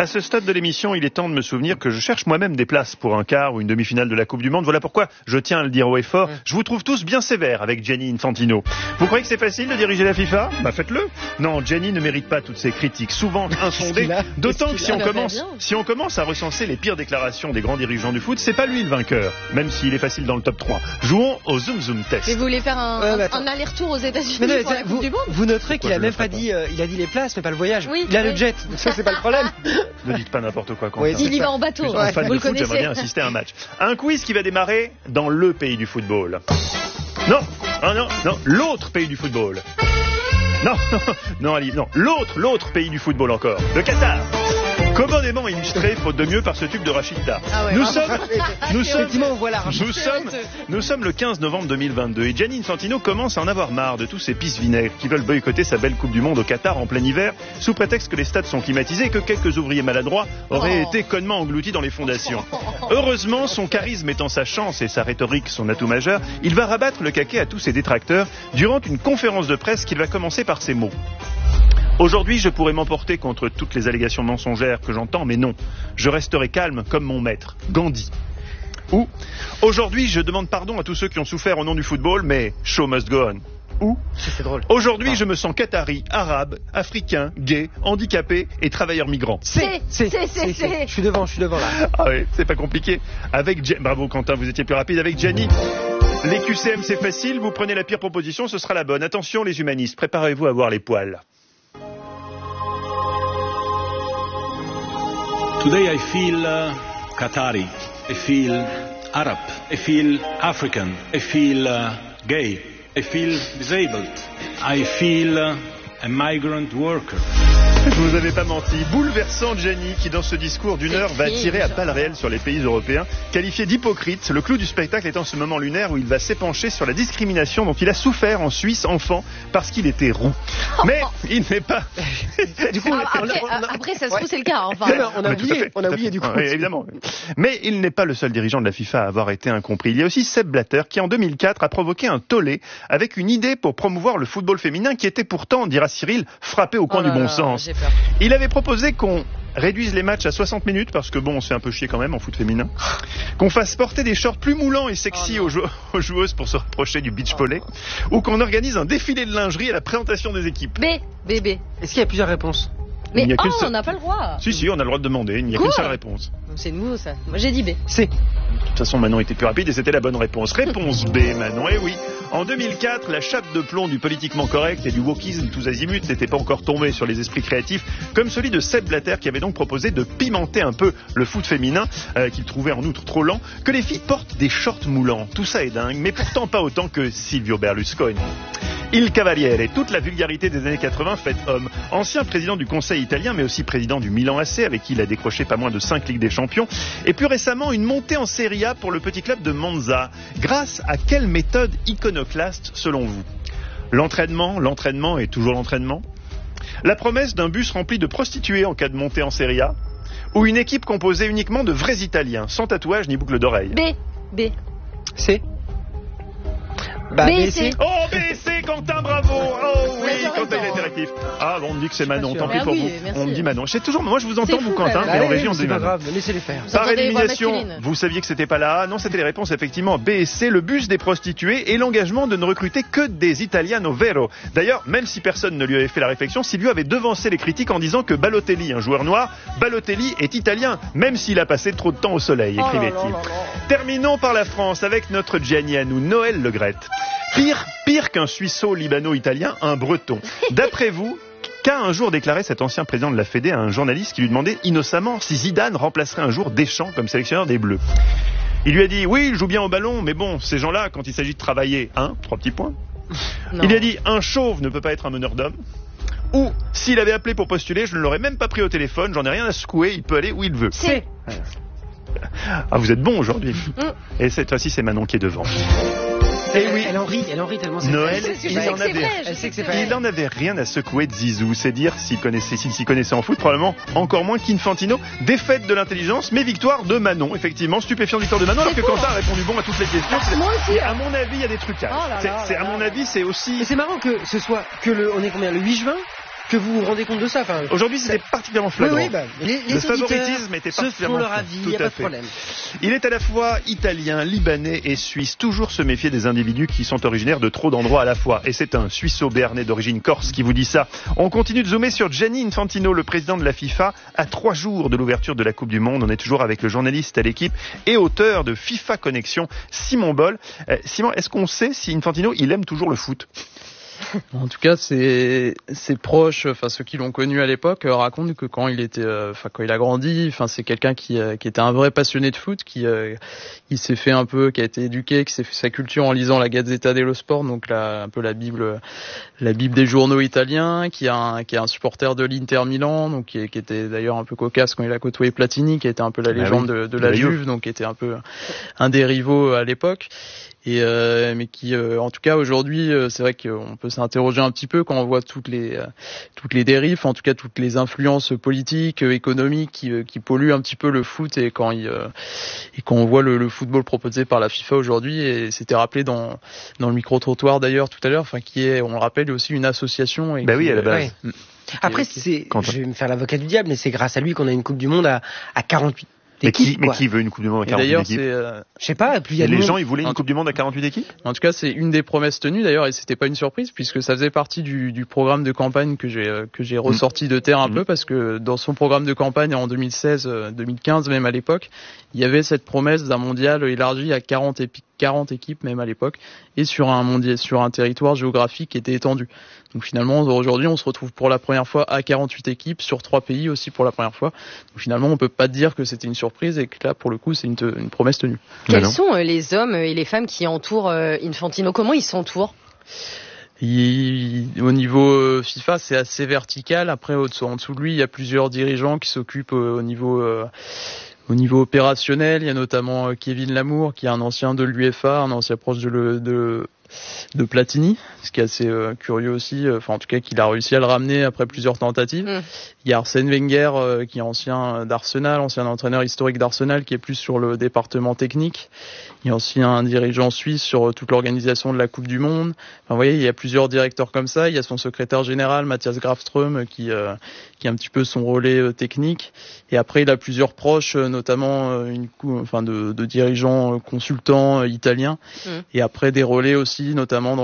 À ce stade de l'émission, il est temps de me souvenir que je cherche moi-même des places pour un quart ou une demi-finale de la Coupe du Monde. Voilà pourquoi je tiens à le dire haut et fort. Je vous trouve tous bien sévères avec Gianni Infantino. Vous croyez que c'est facile de diriger la FIFA ? Bah faites-le. Non, Gianni ne mérite pas toutes ces critiques, souvent infondées. D'autant que si on commence à recenser les pires déclarations des grands dirigeants du foot, c'est pas lui le vainqueur, même s'il est facile dans le top 3. Jouons au Zoom Zoom Test. Et vous voulez faire un aller-retour aux États-Unis pour la Coupe du Monde ? Vous noterez qu'il a même pas dit, il a dit les places, mais pas le voyage. Oui, il a le jet, donc ça c'est pas le problème. Ne dites pas n'importe quoi. Oui, il y va en bateau. Un fan vous de le foot, connaissez. j'aimerais bien assister à un match. Un quiz qui va démarrer dans le pays du football. Non, l'autre pays du football. Non, Ali, non, l'autre pays du football encore, le Qatar. Commodément illustré, faute de mieux, par ce tube de Rachida. Ah ouais, nous sommes le 15 novembre 2022 et Gianni Infantino commence à en avoir marre de tous ces pisse vinaigres qui veulent boycotter sa belle Coupe du Monde au Qatar en plein hiver, sous prétexte que les stades sont climatisés et que quelques ouvriers maladroits auraient été connement engloutis dans les fondations. Heureusement, son charisme étant sa chance et sa rhétorique son atout majeur, il va rabattre le caquet à tous ses détracteurs durant une conférence de presse qu'il va commencer par ces mots. Aujourd'hui, je pourrais m'emporter contre toutes les allégations mensongères que j'entends, mais non. Je resterai calme comme mon maître, Gandhi. Ou, aujourd'hui, je demande pardon à tous ceux qui ont souffert au nom du football, mais show must go on. Ou, c'est drôle. Aujourd'hui, je me sens qatari, arabe, africain, gay, handicapé et travailleur migrant. Je suis devant là. Ah oui, c'est pas compliqué. Bravo Quentin, vous étiez plus rapide avec Gianni. Les QCM, c'est facile, vous prenez la pire proposition, ce sera la bonne. Attention les humanistes, préparez-vous à voir les poils. Today I feel Qatari, I feel Arab, I feel African, I feel gay, I feel disabled, I feel a migrant worker. Je vous avais pas menti. Bouleversant Gianni qui dans ce discours d'une heure va tirer à balles réelles sur les pays européens, qualifié d'hypocrite, le clou du spectacle étant ce moment lunaire où il va s'épancher sur la discrimination dont il a souffert en Suisse enfant parce qu'il était roux. Mais il n'est pas... Du coup, après ça se trouve c'est le cas. Enfin. Non, on a oublié du coup. Oui, évidemment. Mais il n'est pas le seul dirigeant de la FIFA à avoir été incompris. Il y a aussi Sepp Blatter qui en 2004 a provoqué un tollé avec une idée pour promouvoir le football féminin qui était pourtant, dira Cyril, frappé au coin du bon sens. Il avait proposé qu'on réduise les matchs à 60 minutes parce que bon, on se fait un peu chier quand même en foot féminin. Qu'on fasse porter des shorts plus moulants et sexy aux joueuses pour se rapprocher du beach volley. Ou qu'on organise un défilé de lingerie à la présentation des équipes. Bébé. Est-ce qu'il y a plusieurs réponses ? Mais on n'a pas le droit. Si, on a le droit de demander. Il n'y a qu'une seule réponse. C'est nouveau ça. Moi j'ai dit B. C. De toute façon, Manon était plus rapide et c'était la bonne réponse. Réponse B, Manon. Eh oui. En 2004, la chape de plomb du politiquement correct et du wokisme tous azimuts n'était pas encore tombée sur les esprits créatifs, comme celui de Sepp Blatter qui avait donc proposé de pimenter un peu le foot féminin, qu'il trouvait en outre trop lent, que les filles portent des shorts moulants. Tout ça est dingue, mais pourtant pas autant que Silvio Berlusconi. Il Cavaliere, toute la vulgarité des années 80 faite homme. Ancien président du Conseil italien, mais aussi président du Milan AC, avec qui il a décroché pas moins de 5 Ligues des Champions. Et plus récemment, une montée en Serie A pour le petit club de Monza. Grâce à quelle méthode iconoclaste, selon vous ? L'entraînement et toujours l'entraînement ? La promesse d'un bus rempli de prostituées en cas de montée en Serie A ? Ou une équipe composée uniquement de vrais Italiens, sans tatouage ni boucle d'oreille ? B. C. B. Oh, BC, Quentin, bravo. Oh oui, Quentin il est interactif. Ah bon, on me dit que c'est Manon, tant pis pour vous. On me dit Manon. Moi je vous entends vous Quentin, mais en régie on dit Manon. Grave, laissez-les faire. Par élimination, vous saviez que c'était pas là. Non, c'était les réponses effectivement B et C, le bus des prostituées et l'engagement de ne recruter que des Italiano vero. D'ailleurs, même si personne ne lui avait fait la réflexion, Silvio avait devancé les critiques en disant que Balotelli, un joueur noir, Balotelli est italien, même s'il a passé trop de temps au soleil, écrivait-il. Terminons par la France avec notre Gianni à nous, Noël Le Graët. Pire qu'un Suisseau-Libano-Italien, un Breton. D'après vous, qu'a un jour déclaré cet ancien président de la Fédé à un journaliste qui lui demandait innocemment si Zidane remplacerait un jour Deschamps comme sélectionneur des Bleus. Il lui a dit, oui, il joue bien au ballon, mais bon, ces gens-là, quand il s'agit de travailler, 3 petits points. Non. Il lui a dit, un chauve ne peut pas être un meneur d'hommes. Ou, s'il avait appelé pour postuler, je ne l'aurais même pas pris au téléphone, j'en ai rien à secouer, il peut aller où il veut. C. Ah, vous êtes bon aujourd'hui. Et cette fois-ci, c'est Manon qui est devant. Et oui, elle en rit tellement c'est Noël, vrai. il en avait rien à secouer de Zizou. C'est dire s'il s'y connaissait en foot, probablement encore moins qu'Infantino. Défaite de l'intelligence, mais victoire de Manon. Effectivement, stupéfiante victoire de Manon, alors que Quentin a répondu bon à toutes les questions. Moi aussi. À mon avis, il y a des trucages. À mon avis, c'est aussi. Et c'est marrant que ce soit on est combien, le 8 juin que vous vous rendez compte de ça. Enfin, aujourd'hui, c'était particulièrement flagrant. Oui, le favoritisme était particulièrement leur avis, il n'y a pas de problème. Il est à la fois italien, libanais et suisse. Toujours se méfier des individus qui sont originaires de trop d'endroits à la fois. Et c'est un Suisseau-Béarnais d'origine corse qui vous dit ça. On continue de zoomer sur Gianni Infantino, le président de la FIFA, à 3 jours de l'ouverture de la Coupe du Monde. On est toujours avec le journaliste à l'équipe et auteur de FIFA Connexion, Simon Boll. Simon, est-ce qu'on sait si Infantino, il aime toujours le foot ? En tout cas, ses proches, enfin ceux qui l'ont connu à l'époque, racontent que quand il était, quand il a grandi, c'est quelqu'un qui était un vrai passionné de foot, qui s'est fait un peu, qui a été éduqué, qui s'est fait sa culture en lisant la Gazzetta dello Sport, donc un peu la bible des journaux italiens, qui est un supporter de l'Inter Milan, donc qui était d'ailleurs un peu cocasse quand il a côtoyé Platini, qui était un peu la légende de la Juve, donc qui était un peu un des rivaux à l'époque. Mais qui en tout cas aujourd'hui c'est vrai qu'on peut s'interroger un petit peu quand on voit toutes les dérives, en tout cas toutes les influences politiques, économiques qui polluent un petit peu le foot, et quand on voit le football proposé par la FIFA aujourd'hui, et c'était rappelé dans le micro-trottoir d'ailleurs tout à l'heure, qui est, on le rappelle, aussi une association. Et oui, à la base. Ouais. Après, je vais me faire l'avocat du diable, mais c'est grâce à lui qu'on a une Coupe du Monde à 48 équipes. Mais qui veut une Coupe du Monde à 48 équipes ? Je sais pas, plus il y a les gens, ils voulaient une Coupe du Monde à 48 équipes ? En tout cas, c'est une des promesses tenues d'ailleurs, et c'était pas une surprise puisque ça faisait partie du programme de campagne que j'ai ressorti de terre un peu, parce que dans son programme de campagne en 2016, 2015 même à l'époque, il y avait cette promesse d'un mondial élargi à 40 équipes même à l'époque, et sur un territoire géographique qui était étendu. Donc finalement, aujourd'hui, on se retrouve pour la première fois à 48 équipes sur 3 pays aussi pour la première fois. Donc finalement, on peut pas dire que c'était une surprise, et que là, pour le coup, c'est une promesse tenue. Quels sont les hommes et les femmes qui entourent Infantino ? Comment ils s'entourent ? Au niveau FIFA, c'est assez vertical. Après, en dessous de lui, il y a plusieurs dirigeants qui s'occupent au niveau opérationnel. Il y a notamment Kevin Lamour, qui est un ancien de l'UEFA, un ancien proche de Platini, ce qui est assez curieux aussi, en tout cas qu'il a réussi à le ramener après plusieurs tentatives. Il y a Arsène Wenger, qui est ancien d'Arsenal, ancien entraîneur historique d'Arsenal, qui est plus sur le département technique. Il y a aussi un dirigeant suisse sur toute l'organisation de la Coupe du Monde. Vous voyez, il y a plusieurs directeurs comme ça. Il y a son secrétaire général, Mathias Grafström, qui est un petit peu son relais technique. Et après, il a plusieurs proches, notamment de dirigeants consultants italiens. Et après, des relais aussi, notamment dans